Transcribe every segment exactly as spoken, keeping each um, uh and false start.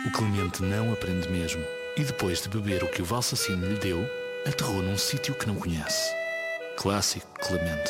O Clemente não aprende mesmo e depois de beber o que o Valsacino lhe deu, aterrou num sítio que não conhece. Clássico Clemente.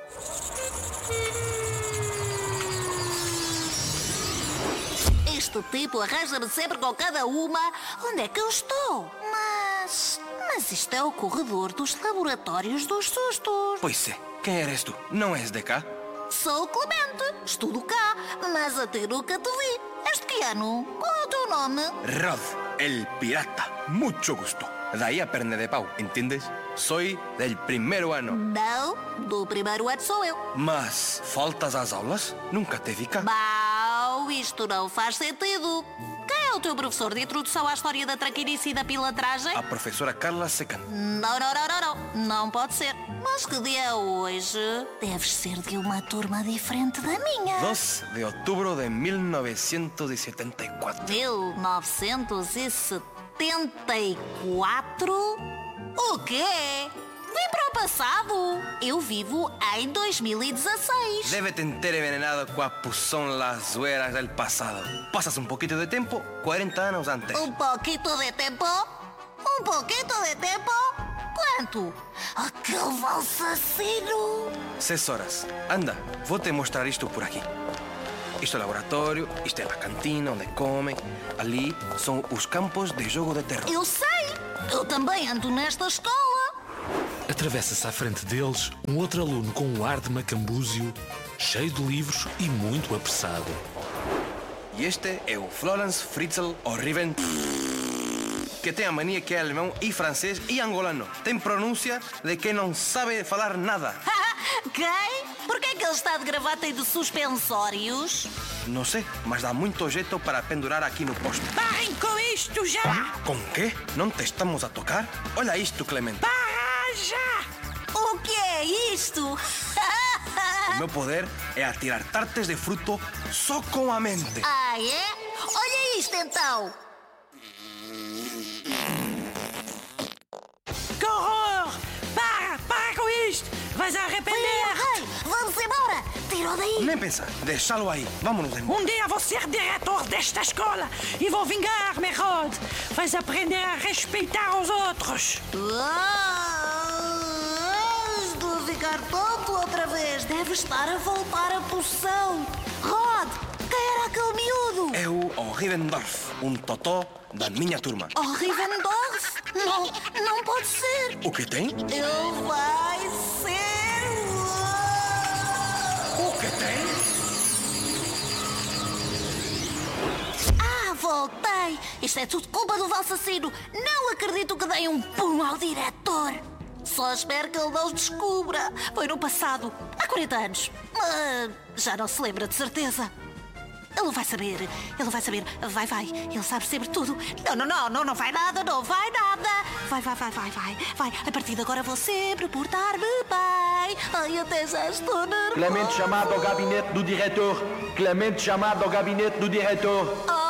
Este tipo arranja-me sempre com cada uma. Onde é que eu estou? Mas... Mas isto é o corredor dos laboratórios dos sustos. Pois é. Quem eres tu? Não és de cá? Sou o Clemente. Estudo cá, mas a ti nunca te vi. És de que ano? Qual é o teu nome? Rod, el pirata. Mucho gusto. Daí a perna de pau, entendes? Soy del primeiro ano. Não, do primeiro ano sou eu. Mas faltas às aulas? Nunca te vi cá. Bau, isto não faz sentido. Quem é o teu professor de introdução à história da traquinice e da pilantragem? A professora Carla Secan. Não, não, não, não, não. Não pode ser. Mas que dia é hoje? Deves ser de uma turma diferente da minha. doze de outubro de mil novecentos e setenta e quatro. mil novecentos e setenta e quatro? O quê? Vim para o passado. Eu vivo em dois mil e dezasseis. Deve te ter envenenado com a puzón las zueras del pasado. Pasas un poquito de tiempo, quarenta anos antes. Um pouquinho de tempo? Um pouquinho de tempo? Quanto? Aquele Valsacino. Seis horas. Anda, vou te mostrar isto por aqui. Isto é o laboratório, isto é a cantina onde comem. Ali são os campos de jogo de terror. Eu sei. Eu também ando nesta escola. Atravessa-se à frente deles um outro aluno com um ar de macambúzio, cheio de livros e muito apressado. E este é o Florence Fritzl O'Riven, que tem a mania que é alemão e francês e angolano. Tem pronúncia de quem não sabe falar nada. Quem? Por que é que ele está de gravata e de suspensórios? Não sei, mas dá muito jeito para pendurar aqui no posto. Parem com isto já! Com quê? Não te estamos a tocar? Olha isto, Clemente. Para já! O que é isto? O meu poder é atirar tartes de fruto só com a mente. Ah, é? Olha isto então. Que horror! Para! Para com isto! Vais arrepender! Ei, vamos embora. Tira-o daí. Nem pensar, deixá-lo aí. Vamos-nos embora. Um dia vou ser diretor desta escola e vou vingar-me, Rod. Vais aprender a respeitar os outros. Ah, estou a ficar tonto outra vez. Deve estar a voltar a poção. Rod, quem era aquele miúdo? É o Rivendorf, um totó da minha turma. Oh, Rivendorf? Não, não pode ser. O que tem? Ele vai ser... O que tem? Ah, voltei. Isto é tudo culpa do Valsacino. Não acredito que dei um pum ao diretor. Só espero que ele não descubra. Foi no passado, há quarenta anos. Mas já não se lembra de certeza. Ele vai saber, ele vai saber, vai, vai, ele sabe sempre tudo. Não, não, não, não, não vai nada, não vai nada. Vai, vai, vai, vai, vai, vai. A partir de agora vou sempre portar-me bem. Ai, até já estou nervosa. Clemente chamado ao gabinete do diretor. Clemente chamado ao gabinete do diretor. Oh,